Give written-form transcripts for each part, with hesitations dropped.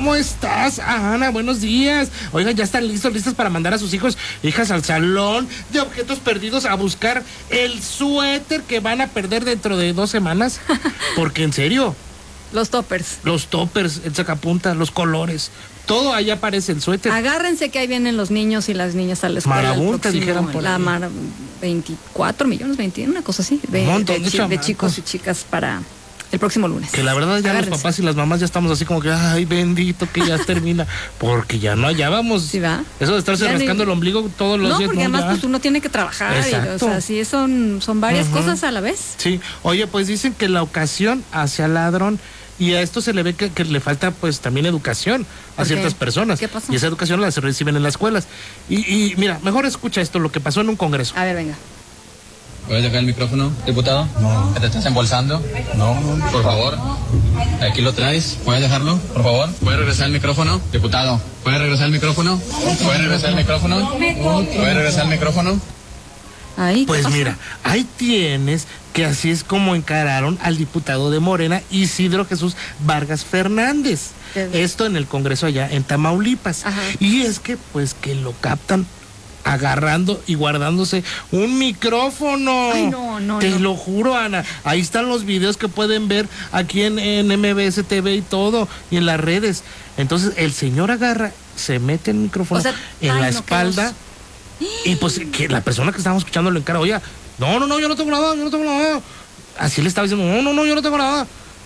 ¿cómo estás, Ana? Buenos días. Oigan, ¿ya están listas para mandar a sus hijos e hijas al salón de objetos perdidos a buscar el suéter que van a perder dentro de 2 semanas? Porque en serio... Los toppers, el sacapunta, los colores, todo ahí aparece el suéter. Agárrense que ahí vienen los niños y las niñas a la escuela. Marabunta, dijeron por ahí. 24 millones, 21, una cosa así, de chicos y chicas para el próximo lunes. Que la verdad ya los papás y las mamás ya estamos así como que, ay, bendito que ya termina, porque ya no hallábamos. ¿Sí va? Eso de estarse rascando el ombligo todos los días. No, porque además pues uno tiene que trabajar. O sea, sí, son varias cosas a la vez. Sí, oye, pues dicen que la ocasión hacia el ladrón. Y a esto se le ve que le falta pues también educación a ciertas personas. ¿Qué pasó? Y esa educación la reciben en las escuelas. Y mira, mejor escucha esto, lo que pasó en un congreso. A ver, venga. ¿Puedes dejar el micrófono, diputado? No. ¿Te estás embolsando? No. Por favor. Aquí lo traes. ¿Puedes dejarlo? Por favor. ¿Puedes regresar el micrófono? Diputado. ¿Puedes regresar el micrófono? ¿Puedes regresar el micrófono? ¿Puedes regresar el micrófono? Ahí, pues mira, ahí tienes que así es como encararon al diputado de Morena, Isidro Jesús Vargas Fernández. Esto en el Congreso allá en Tamaulipas. Ajá. Y es que pues que lo captan agarrando y guardándose un micrófono. Ay, no. Te lo juro, Ana. Ahí están los videos que pueden ver aquí en MBS TV y todo, y en las redes. Entonces el señor agarra, se mete el micrófono en la espalda. Y pues que la persona que estábamos escuchando lo encara, oye, no, yo no tengo nada. Así le estaba diciendo, no, yo no tengo nada.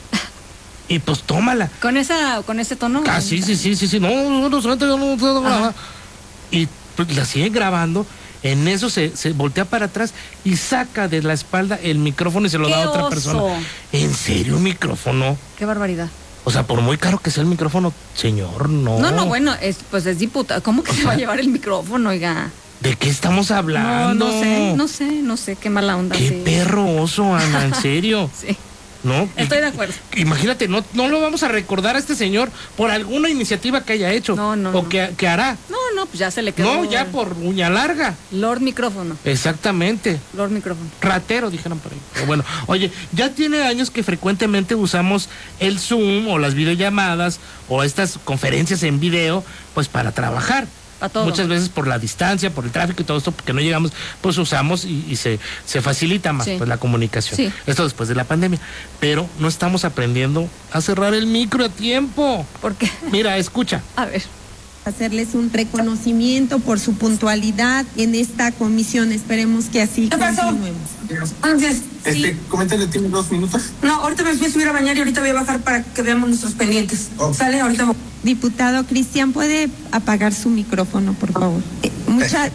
Y pues tómala. ¿Con ese tono? Ah, sí, no, yo no tengo nada. Y pues la sigue grabando, en eso se voltea para atrás y saca de la espalda el micrófono y se lo da a otra persona. ¿En serio un micrófono? Qué barbaridad. O sea, por muy caro que sea el micrófono, señor, no. No, bueno, pues es diputado. ¿Cómo que se va a llevar el micrófono, oiga? ¿De qué estamos hablando? No sé, qué mala onda. Qué perro oso, Ana, en serio. Sí. ¿No? Estoy de acuerdo. Imagínate, no lo vamos a recordar a este señor por alguna iniciativa que haya hecho. O que hará. No, pues ya se le quedó. No, ya por uña larga. Lord Micrófono. Exactamente. Lord Micrófono. Ratero, dijeron por ahí. Pero bueno, oye, ya tiene años que frecuentemente usamos el Zoom o las videollamadas o estas conferencias en video, pues para trabajar. Muchas veces por la distancia, por el tráfico y todo esto, porque no llegamos, pues usamos y se facilita más pues la comunicación. Sí. Esto después de la pandemia. Pero no estamos aprendiendo a cerrar el micro a tiempo. ¿Por qué? Mira, escucha. A ver. Hacerles un reconocimiento por su puntualidad en esta comisión. Esperemos que así continuemos. Entonces, Coméntale, ¿tiene 2 minutos? No, ahorita me voy a subir a bañar y ahorita voy a bajar para que veamos nuestros pendientes. ¿Sale? Ahorita. Diputado Cristian, ¿puede apagar su micrófono, por favor? Muchas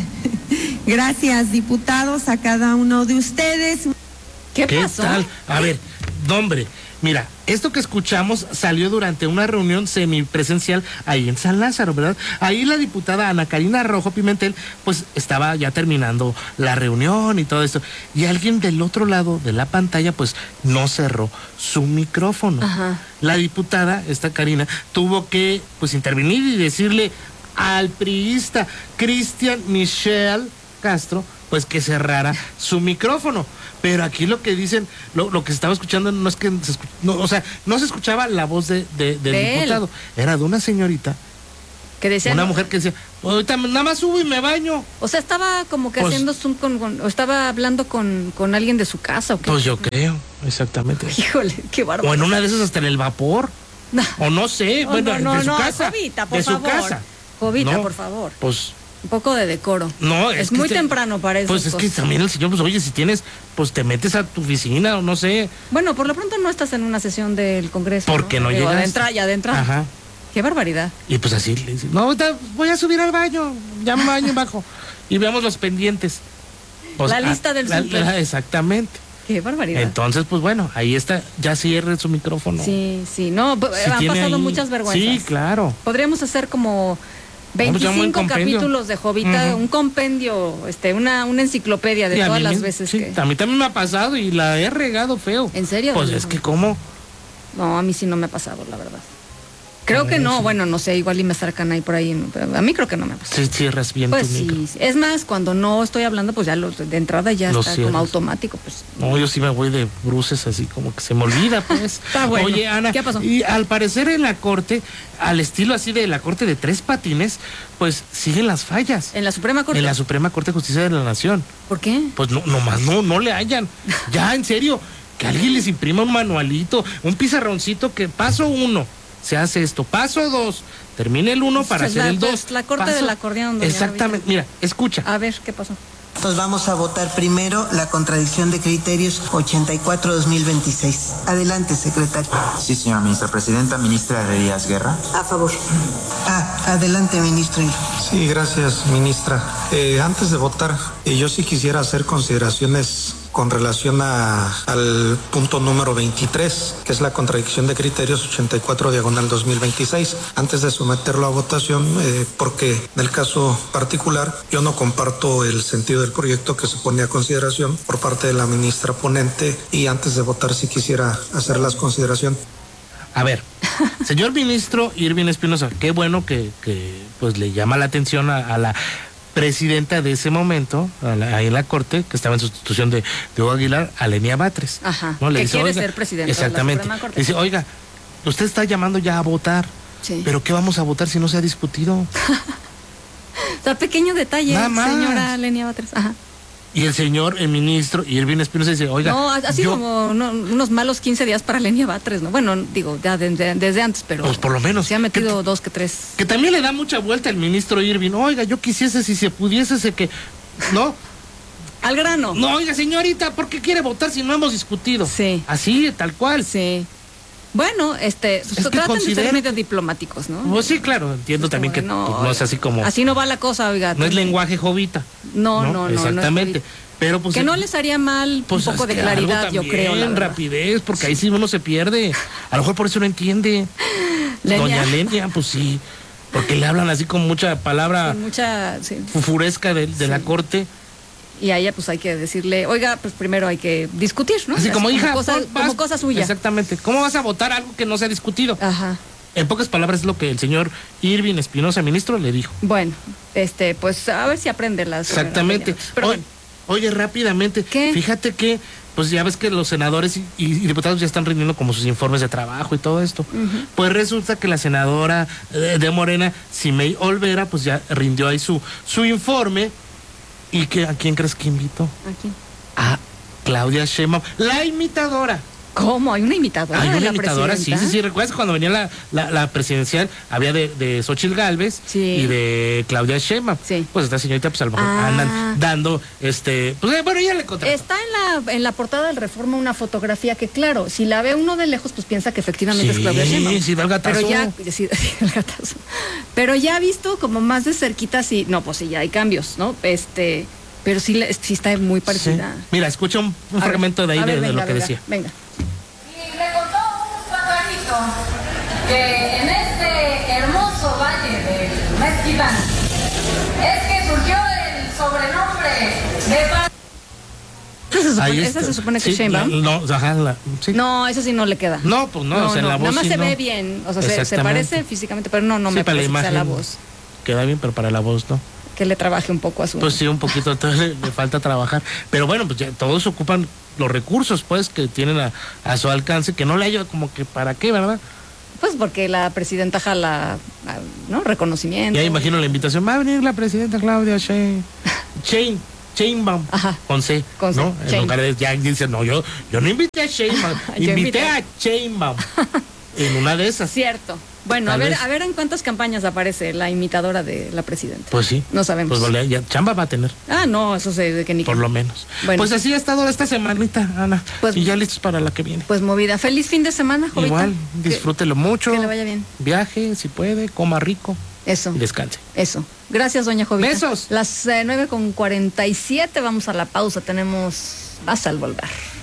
gracias, diputados, a cada uno de ustedes. ¿Qué pasó? Tal? A ver, nombre. Mira, esto que escuchamos salió durante una reunión semipresencial ahí en San Lázaro, ¿verdad? Ahí la diputada Ana Karina Rojo Pimentel, pues estaba ya terminando la reunión y todo esto. Y alguien del otro lado de la pantalla, pues no cerró su micrófono. Ajá. La diputada, esta Karina, tuvo que, pues, intervenir y decirle al priista Cristian Michel Castro, pues que cerrara su micrófono. Pero aquí lo que dicen, lo que se estaba escuchando no es que no se escuchaba la voz del diputado, era de una señorita, que decía, una mujer que decía, ahorita nada más subo y me baño. O sea, estaba como que pues, haciendo Zoom o estaba hablando con alguien de su casa, ¿o qué? Pues yo creo, exactamente. Híjole, qué bárbaro. O en una de esas hasta en el vapor. No. O no sé, de su casa. Jovita, por de favor. su casa. Jovita, por favor. Pues un poco de decoro. No, es muy temprano para eso. Pues es que también el señor, pues oye, si tienes, pues te metes a tu oficina o no sé. Bueno, por lo pronto no estás en una sesión del Congreso. Porque no llegas. De entrada. Ajá. Qué barbaridad. Y pues así le dice, no, ahorita voy a subir al baño, ya me baño y bajo. Y veamos los pendientes. Pues, la lista del súper. Exactamente. Qué barbaridad. Entonces, pues bueno, ahí está, ya cierre su micrófono. Sí, no, han pasado muchas vergüenzas. Sí, claro. Podríamos hacer como 25 capítulos de Jovita, un compendio, una enciclopedia de todas las veces que... A mí también me ha pasado y la he regado feo. ¿En serio? Pues es que ¿cómo? No, a mí sí no me ha pasado, la verdad. Creo que no, bueno, no sé, igual y me sacan ahí por ahí, pero a mí creo que no me pasa. Sí, cierras bien pues tu micro. Sí, es más, cuando no estoy hablando, pues ya de entrada ya está cierras. Como automático, pues. No, yo sí me voy de bruces así como que se me olvida, pues. Está bueno. Oye, Ana, ¿qué pasó? Y al parecer en la corte, al estilo así de la corte de 3 patines, pues siguen las fallas. ¿En la Suprema Corte? En la Suprema Corte de Justicia de la Nación. ¿Por qué? Pues nomás no le hallan. Ya, en serio, que alguien les imprima un manualito, un pizarroncito que paso 1. Se hace esto, paso 2, termine el 1 para hacer el 2. La corte del acordeón. Exactamente, mira, escucha. A ver, ¿qué pasó? Entonces vamos a votar primero la contradicción de criterios 84-2026. Adelante, secretario. Sí, señora ministra. Presidenta, ministra Herrerías Guerra. A favor. Adelante, ministro. Sí, gracias, ministra. Antes de votar, yo sí quisiera hacer consideraciones con relación al punto número 23, que es la contradicción de criterios 84/2026. Antes de someterlo a votación, porque en el caso particular yo no comparto el sentido del proyecto que se pone a consideración por parte de la ministra ponente, y antes de votar sí quisiera hacer las consideraciones. A ver, señor ministro Irving Espinosa, qué bueno que pues le llama la atención a la presidenta de ese momento, ahí en la corte, que estaba en sustitución de Hugo Aguilar, a Lenia Batres. Ajá, ¿no? Le que dice, quiere ser presidenta exactamente, de la Suprema Corte. Le dice, oiga, usted está llamando ya a votar, sí. ¿Pero qué vamos a votar si no se ha discutido? O sea, pequeño detalle, señora Lenia Batres. Ajá. Y el ministro Irving Espinosa dice, oiga... No, ha sido como unos malos 15 días para Lenia Batres, ¿no? Bueno, digo, ya desde antes, pero... Pues por lo menos. Se ha metido 2 que 3. Que también le da mucha vuelta el ministro Irving. Oiga, yo quisiese, si se pudiese, que... ¿No? Al grano. No, oiga, señorita, ¿por qué quiere votar si no hemos discutido? Sí. Así, tal cual. Sí. Bueno, traten de ser medio diplomáticos, ¿no? Pues sí, claro, entiendo también que no es así como... Así no va la cosa, oiga. No es lenguaje jovita. No. Exactamente. No pero pues... Que no les haría mal pues un poco de claridad, yo creo. En rapidez, porque ahí sí uno se pierde. A lo mejor por eso no entiende. Doña Lenia, pues sí. Porque le hablan así con mucha palabra... Con mucha... Sí. Fufuresca de la corte. Y a ella pues hay que decirle, oiga, pues primero hay que discutir, ¿no? Así como hija, como cosa suya. Exactamente. ¿Cómo vas a votar algo que no se ha discutido? Ajá. En pocas palabras es lo que el señor Irving Espinosa, ministro, le dijo. Bueno, pues a ver si aprende las... Exactamente. Pero oye, rápidamente. ¿Qué? Fíjate que, pues ya ves que los senadores y diputados ya están rindiendo como sus informes de trabajo y todo esto. Uh-huh. Pues resulta que la senadora de Morena, Simei Olvera, pues ya rindió ahí su informe. ¿Y a quién crees que invitó? ¿A quién? A Claudia Sheinbaum, la imitadora. ¿Cómo? ¿Hay una imitadora? Hay una imitadora, sí. ¿Recuerdas cuando venía la presidencial? Había de Xóchitl Gálvez y de Claudia Sheinbaum. Sí. Pues esta señorita, pues a lo mejor andan dando, pues bueno, ella le contrató. Está en la portada del Reforma una fotografía que, claro, si la ve uno de lejos, pues piensa que efectivamente es Claudia Sheinbaum. Sí, da el gatazo. Pero ya, el gatazo. Pero ya visto como más de cerquita, sí, no, pues sí, ya hay cambios, ¿no? Pero sí está muy parecida. Sí. Mira, escucha un fragmento de ahí de lo que decía. Venga. Y le contó un pajarito que en este hermoso valle del Mezquitán es que surgió el sobrenombre de ¿Esa se supone que es Sheinbaum? No, eso sí no le queda. No, pues no, en la voz nada más sí se ve bien, o sea, se parece físicamente, pero no me parece que sea la voz. Queda bien, pero para la voz no. Que le trabaje un poco a su... Pues sí, un poquito, entonces le falta trabajar. Pero bueno, pues ya todos ocupan los recursos, pues, que tienen a su alcance, que no le ayuda como que para qué, ¿verdad? Pues porque la presidenta jala, ¿no? Reconocimiento. Ya imagino la invitación, va a venir la presidenta Claudia Sheinbaum. Ajá. Con C, ¿no? En lugar de ya dice, no, yo no invité a Sheinbaum, invité a Sheinbaum. En una de esas. Cierto. Bueno, a ver en cuántas campañas aparece la imitadora de la presidenta. Pues sí. No sabemos. Pues ya chamba va a tener. No, eso sé de que ni... Por lo menos. Bueno. Pues así ha estado esta semanita, Ana. Pues, y ya listos para la que viene. Pues movida. Feliz fin de semana, jovita. Igual, disfrútelo mucho. Que le vaya bien. Viaje, si puede, coma rico. Eso. Y descanse. Eso. Gracias, doña Jovita. Besos. Las 9:47, vamos a la pausa. Tenemos Vas al volver.